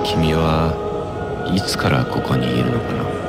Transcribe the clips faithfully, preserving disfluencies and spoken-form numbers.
君はいつからここにいるのかな。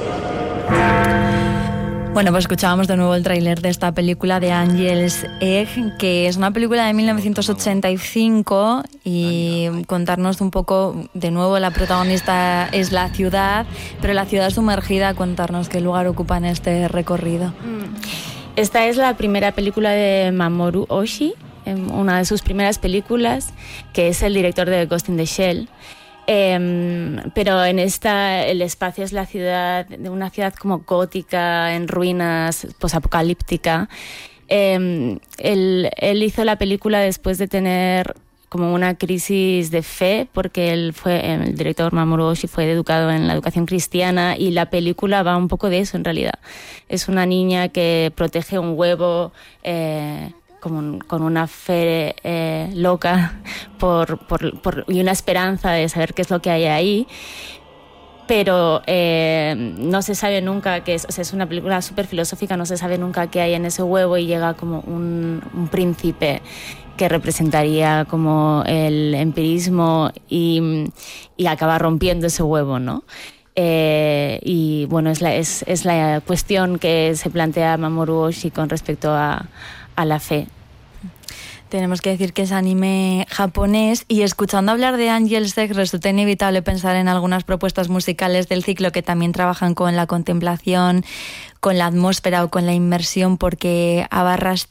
Bueno, pues escuchábamos de nuevo el tráiler de esta película de Angel's Egg, que es una película de mil novecientos ochenta y cinco, y contarnos un poco, de nuevo la protagonista es la ciudad, pero la ciudad sumergida, contarnos qué lugar ocupa en este recorrido. Esta es la primera película de Mamoru Oshii, una de sus primeras películas, que es el director de Ghost in the Shell. Eh, pero en esta el espacio es la ciudad, una ciudad como gótica, en ruinas, posapocalíptica. Eh, él, él hizo la película después de tener como una crisis de fe, porque él fue, el director Mamoru Oshii fue educado en la educación cristiana, y la película va un poco de eso en realidad. Es una niña que protege un huevo eh, Con, con una fe eh, loca por, por, por, y una esperanza de saber qué es lo que hay ahí, pero eh, no se sabe nunca qué es. O sea, es una película súper filosófica, no se sabe nunca qué hay en ese huevo, y llega como un, un príncipe que representaría como el empirismo y, y acaba rompiendo ese huevo, ¿no? Eh, y bueno, es la, es, es la cuestión que se plantea Mamoru Oshii con respecto a a la fe. Tenemos que decir que es anime japonés, y escuchando hablar de Angel's Egg resulta inevitable pensar en algunas propuestas musicales del ciclo que también trabajan con la contemplación, con la atmósfera o con la inmersión, porque Abarrás